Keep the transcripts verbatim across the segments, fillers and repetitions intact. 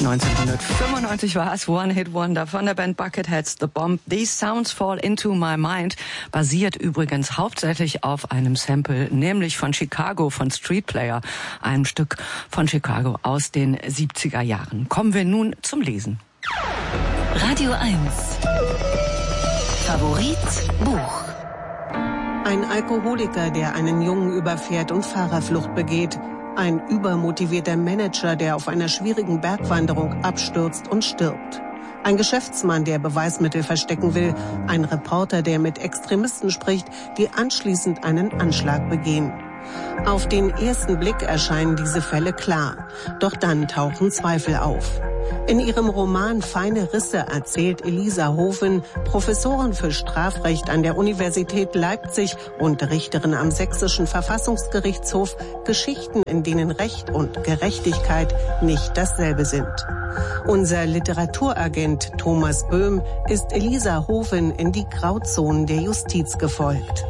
neunzehnhundertfünfundneunzig war es One-Hit-Wonder von der Band Bucketheads, The Bomb. These Sounds Fall Into My Mind basiert übrigens hauptsächlich auf einem Sample, nämlich von Chicago, von Street Player, einem Stück von Chicago aus den siebziger Jahren. Kommen wir nun zum Lesen. Radio eins. Favorit Buch. Ein Alkoholiker, der einen Jungen überfährt und Fahrerflucht begeht. Ein übermotivierter Manager, der auf einer schwierigen Bergwanderung abstürzt und stirbt. Ein Geschäftsmann, der Beweismittel verstecken will. Ein Reporter, der mit Extremisten spricht, die anschließend einen Anschlag begehen. Auf den ersten Blick erscheinen diese Fälle klar. Doch dann tauchen Zweifel auf. In ihrem Roman Feine Risse erzählt Elisa Hoven, Professorin für Strafrecht an der Universität Leipzig und Richterin am Sächsischen Verfassungsgerichtshof, Geschichten, in denen Recht und Gerechtigkeit nicht dasselbe sind. Unser Literaturagent Thomas Böhm ist Elisa Hoven in die Grauzonen der Justiz gefolgt.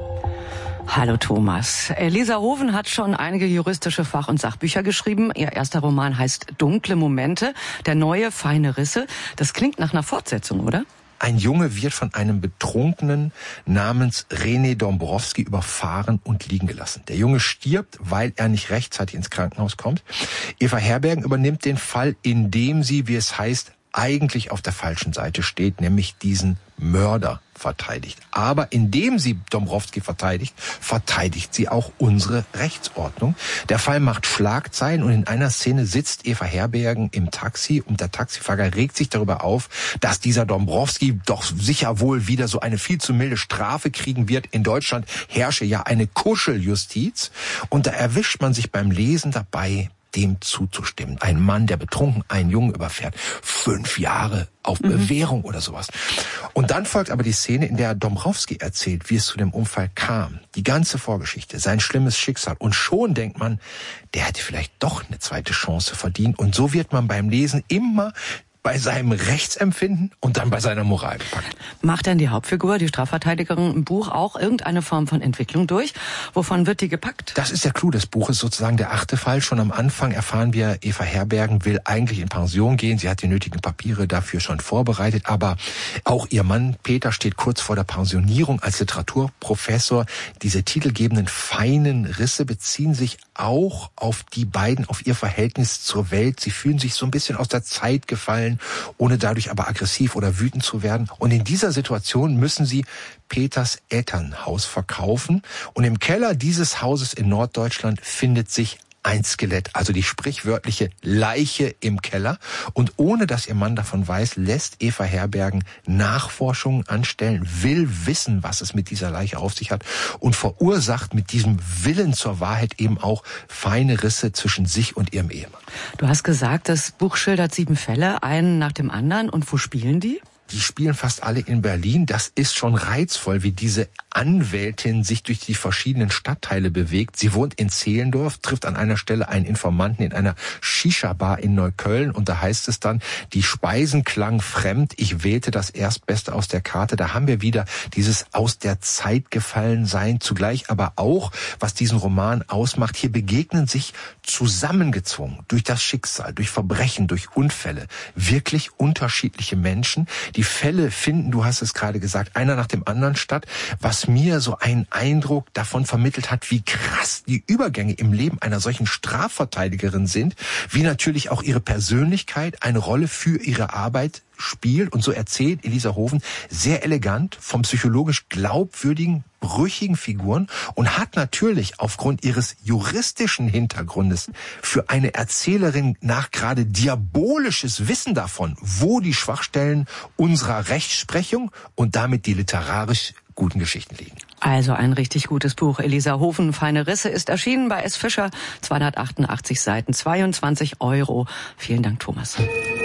Hallo Thomas. Elisa Hoven hat schon einige juristische Fach- und Sachbücher geschrieben. Ihr erster Roman heißt Dunkle Momente, der neue Feine Risse. Das klingt nach einer Fortsetzung, oder? Ein Junge wird von einem Betrunkenen namens René Dombrowski überfahren und liegen gelassen. Der Junge stirbt, weil er nicht rechtzeitig ins Krankenhaus kommt. Eva Herbergen übernimmt den Fall, indem sie, wie es heißt, eigentlich auf der falschen Seite steht, nämlich diesen Mörder verteidigt. Aber indem sie Dombrowski verteidigt, verteidigt sie auch unsere Rechtsordnung. Der Fall macht Schlagzeilen und in einer Szene sitzt Eva Herbergen im Taxi und der Taxifahrer regt sich darüber auf, dass dieser Dombrowski doch sicher wohl wieder so eine viel zu milde Strafe kriegen wird. In Deutschland herrsche ja eine Kuscheljustiz und da erwischt man sich beim Lesen dabei, dem zuzustimmen. Ein Mann, der betrunken einen Jungen überfährt. Fünf Jahre auf Bewährung mhm. oder sowas. Und dann folgt aber die Szene, in der Dombrowski erzählt, wie es zu dem Unfall kam. Die ganze Vorgeschichte, sein schlimmes Schicksal. Und schon denkt man, der hätte vielleicht doch eine zweite Chance verdient. Und so wird man beim Lesen immer bei seinem Rechtsempfinden und dann bei seiner Moral gepackt. Macht denn die Hauptfigur, die Strafverteidigerin im Buch, auch irgendeine Form von Entwicklung durch? Wovon wird die gepackt? Das ist der Clou des Buches, sozusagen der achte Fall. Schon am Anfang erfahren wir, Eva Herbergen will eigentlich in Pension gehen. Sie hat die nötigen Papiere dafür schon vorbereitet. Aber auch ihr Mann Peter steht kurz vor der Pensionierung als Literaturprofessor. Diese titelgebenden feinen Risse beziehen sich auch auf die beiden, auf ihr Verhältnis zur Welt. Sie fühlen sich so ein bisschen aus der Zeit gefallen, ohne dadurch aber aggressiv oder wütend zu werden. Und in dieser Situation müssen sie Peters Elternhaus verkaufen. Und im Keller dieses Hauses in Norddeutschland findet sich ein Skelett, also die sprichwörtliche Leiche im Keller. Und ohne dass ihr Mann davon weiß, lässt Eva Herbergen Nachforschungen anstellen, will wissen, was es mit dieser Leiche auf sich hat und verursacht mit diesem Willen zur Wahrheit eben auch feine Risse zwischen sich und ihrem Ehemann. Du hast gesagt, das Buch schildert sieben Fälle, einen nach dem anderen. Und wo spielen die? Die spielen fast alle in Berlin. Das ist schon reizvoll, wie diese Anwältin sich durch die verschiedenen Stadtteile bewegt. Sie wohnt in Zehlendorf, trifft an einer Stelle einen Informanten in einer Shisha-Bar in Neukölln. Und da heißt es dann, die Speisen klangen fremd, ich wählte das Erstbeste aus der Karte. Da haben wir wieder dieses aus der Zeit gefallen sein. Zugleich aber auch, was diesen Roman ausmacht, hier begegnen sich zusammengezwungen durch das Schicksal, durch Verbrechen, durch Unfälle, wirklich unterschiedliche Menschen. Die Fälle finden, du hast es gerade gesagt, einer nach dem anderen statt, was mir so einen Eindruck davon vermittelt hat, wie krass die Übergänge im Leben einer solchen Strafverteidigerin sind, wie natürlich auch ihre Persönlichkeit eine Rolle für ihre Arbeit spielt. Und so erzählt Elisa Hoven sehr elegant vom psychologisch glaubwürdigen, brüchigen Figuren und hat natürlich aufgrund ihres juristischen Hintergrundes für eine Erzählerin nach gerade diabolisches Wissen davon, wo die Schwachstellen unserer Rechtsprechung und damit die literarisch guten Geschichten liegen. Also ein richtig gutes Buch. Elisa Hoven, Feine Risse, ist erschienen bei S. Fischer, zweihundertachtundachtzig Seiten, zweiundzwanzig Euro. Vielen Dank, Thomas.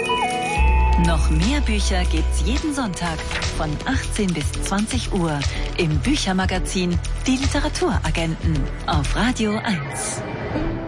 Noch mehr Bücher gibt's jeden Sonntag von achtzehn bis zwanzig Uhr im Büchermagazin Die Literaturagenten auf Radio eins.